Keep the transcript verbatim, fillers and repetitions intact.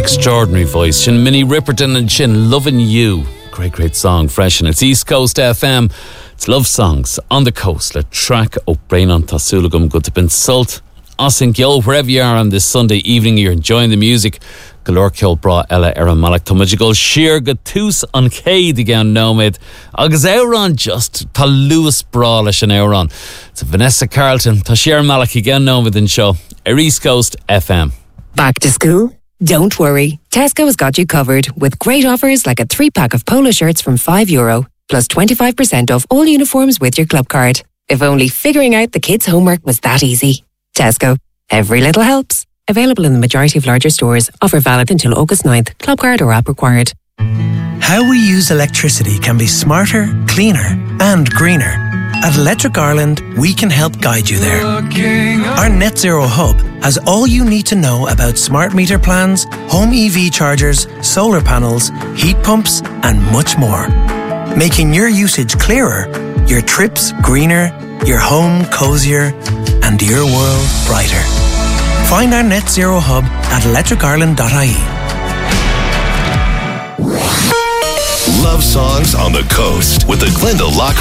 extraordinary voice. Shin Minnie Ripperton and Shin Lovin' You. Great, great song, fresh, and it's East Coast F M. It's love songs on the coast. Le track o brain on Tasulagum. Good to bin salt. Osink yo, wherever you are on this Sunday evening, you're enjoying the music. Galore Kill Bra Ella Era Malak Tomajigol Sheer Gatus on Cade again Nomad. Agus Euron just Ta Lewis Brawlish and Euron. It's Vanessa Carlton. Ta Sheer Malak again Nomad in show. East Coast F M. Back to school? Don't worry. Tesco has got you covered with great offers like a three pack of polo shirts from five euro plus twenty-five percent off all uniforms with your club card. If only figuring out the kids' homework was that easy. Tesco. Every little helps. Available in the majority of larger stores. Offer valid until August ninth. Club card or app required. How we use electricity can be smarter, cleaner and greener. At Electric Ireland, we can help guide you there. Our Net Zero Hub has all you need to know about smart meter plans, home E V chargers, solar panels, heat pumps and much more. Making your usage clearer, your trips greener, your home cosier and your world brighter. Find our Net Zero Hub at electric ireland dot I E. Love songs on the coast with the Glenda Lock